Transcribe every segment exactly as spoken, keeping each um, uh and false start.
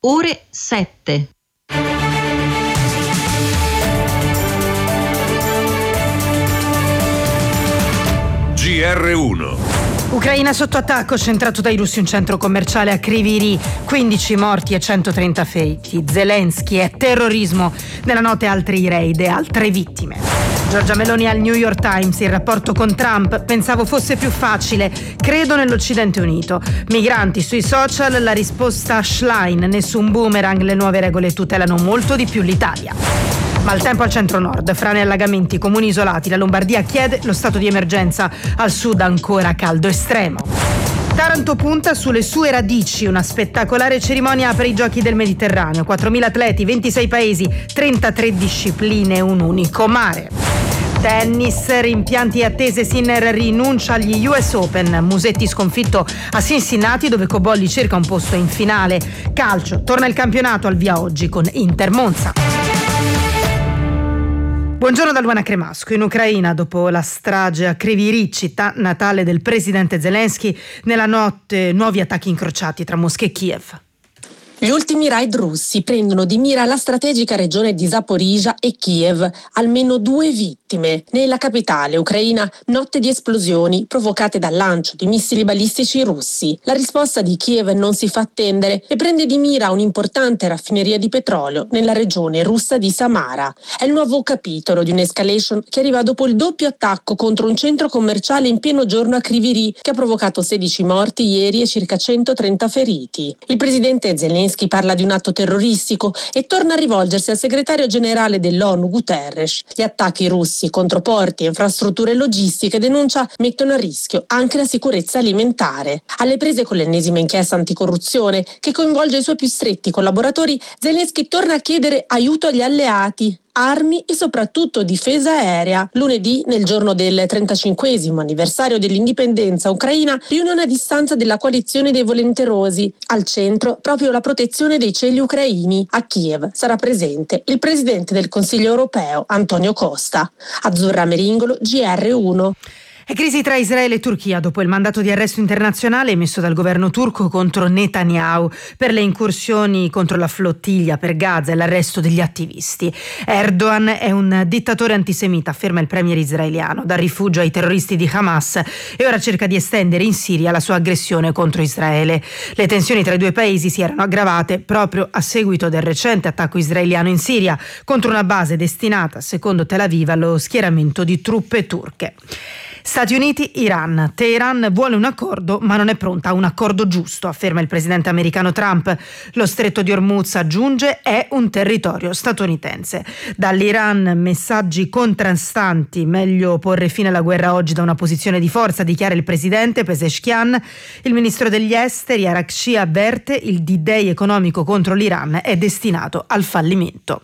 ore sette. G R uno. Ucraina sotto attacco, centrato dai russi un centro commerciale a Kryvyi Rih, quindici morti e centotrenta feriti. Zelensky è terrorismo, nella notte altri raid e altre vittime. Giorgia Meloni al New York Times, il rapporto con Trump, pensavo fosse più facile, credo nell'Occidente unito. Migranti sui social, la risposta Schlein, nessun boomerang, le nuove regole tutelano molto di più l'Italia. Maltempo al centro-nord, frane e allagamenti, comuni isolati, la Lombardia chiede lo stato di emergenza, al sud ancora caldo estremo. Taranto punta sulle sue radici, una spettacolare cerimonia per i Giochi del Mediterraneo, quattromila atleti, ventisei paesi, trentatré discipline, un unico mare. Tennis, rimpianti e attese, Sinner rinuncia agli U S Open, Musetti sconfitto a Cincinnati dove Cobolli cerca un posto in finale. Calcio, torna il campionato al via oggi con Inter Monza. Buongiorno da Luana Cremasco. In Ucraina, dopo la strage a Kryvyi Rih, città natale del presidente Zelensky, nella notte nuovi attacchi incrociati tra Mosca e Kiev. Gli ultimi raid russi prendono di mira la strategica regione di Zaporizhzhia e Kiev, almeno due vittime. Nella capitale ucraina, notte di esplosioni provocate dal lancio di missili balistici russi. La risposta di Kiev non si fa attendere e prende di mira un'importante raffineria di petrolio nella regione russa di Samara. È il nuovo capitolo di un'escalation che arriva dopo il doppio attacco contro un centro commerciale in pieno giorno a Kryvyi Rih, che ha provocato sedici morti ieri e circa centotrenta feriti. Il presidente Zelensky parla di un atto terroristico e torna a rivolgersi al segretario generale dell'ONU Guterres. Gli attacchi russi contro porti e infrastrutture logistiche, denuncia, mettono a rischio anche la sicurezza alimentare. Alle prese con l'ennesima inchiesta anticorruzione che coinvolge i suoi più stretti collaboratori, Zelensky torna a chiedere aiuto agli alleati, armi e soprattutto difesa aerea. Lunedì, nel giorno del trentacinquesimo anniversario dell'indipendenza ucraina, riunione a distanza della coalizione dei volenterosi. Al centro proprio la protezione dei cieli ucraini. A Kiev sarà presente il presidente del Consiglio europeo Antonio Costa. Azzurra Meringolo, G R uno. E crisi tra Israele e Turchia dopo il mandato di arresto internazionale emesso dal governo turco contro Netanyahu per le incursioni contro la flottiglia per Gaza e l'arresto degli attivisti. Erdogan è un dittatore antisemita, afferma il premier israeliano, dà rifugio ai terroristi di Hamas e ora cerca di estendere in Siria la sua aggressione contro Israele. Le tensioni tra i due paesi si erano aggravate proprio a seguito del recente attacco israeliano in Siria contro una base destinata, secondo Tel Aviv, allo schieramento di truppe turche. Stati Uniti, Iran. Teheran vuole un accordo ma non è pronta a un accordo giusto, afferma il presidente americano Trump. Lo stretto di Hormuz, aggiunge, è un territorio statunitense. Dall'Iran messaggi contrastanti, meglio porre fine alla guerra oggi da una posizione di forza, dichiara il presidente Pezeshkian. Il ministro degli esteri Arakci avverte il D-Day economico contro l'Iran è destinato al fallimento.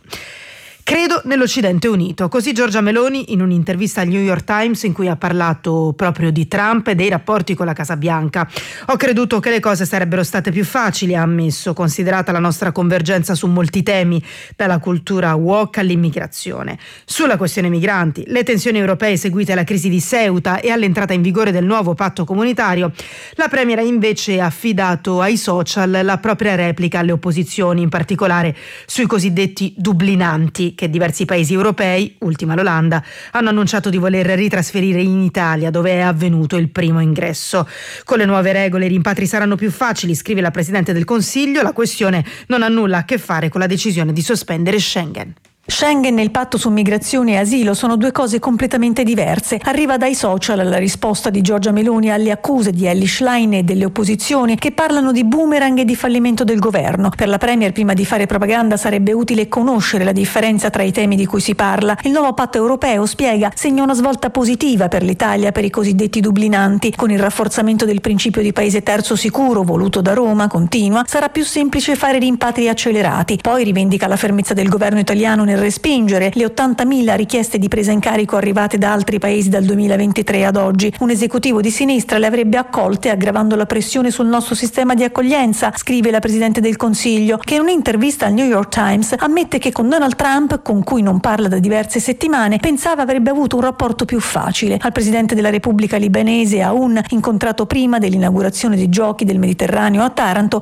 Credo nell'Occidente unito, così Giorgia Meloni in un'intervista al New York Times in cui ha parlato proprio di Trump e dei rapporti con la Casa Bianca. Ho creduto che le cose sarebbero state più facili, ha ammesso, considerata la nostra convergenza su molti temi, dalla cultura woke all'immigrazione. Sulla questione migranti, le tensioni europee seguite alla crisi di Ceuta e all'entrata in vigore del nuovo patto comunitario, la premier ha invece affidato ai social la propria replica alle opposizioni, in particolare sui cosiddetti dublinanti, che diversi paesi europei, ultima l'Olanda, hanno annunciato di voler ritrasferire in Italia, dove è avvenuto il primo ingresso. Con le nuove regole i rimpatri saranno più facili, scrive la Presidente del Consiglio. La questione non ha nulla a che fare con la decisione di sospendere Schengen. Schengen e il patto su migrazione e asilo sono due cose completamente diverse. Arriva dai social la risposta di Giorgia Meloni alle accuse di Elly Schlein e delle opposizioni che parlano di boomerang e di fallimento del governo. Per la premier, prima di fare propaganda, sarebbe utile conoscere la differenza tra i temi di cui si parla. Il nuovo patto europeo, spiega, segna una svolta positiva per l'Italia per i cosiddetti dublinanti. Con il rafforzamento del principio di paese terzo sicuro voluto da Roma, continua, sarà più semplice fare rimpatri accelerati. Poi rivendica la fermezza del governo italiano nel respingere le ottantamila richieste di presa in carico arrivate da altri paesi dal duemilaventitré ad oggi. Un esecutivo di sinistra le avrebbe accolte aggravando la pressione sul nostro sistema di accoglienza, scrive la Presidente del Consiglio, che in un'intervista al New York Times ammette che con Donald Trump, con cui non parla da diverse settimane, pensava avrebbe avuto un rapporto più facile. Al Presidente della Repubblica libanese Aoun, incontrato prima dell'inaugurazione dei Giochi del Mediterraneo a Taranto,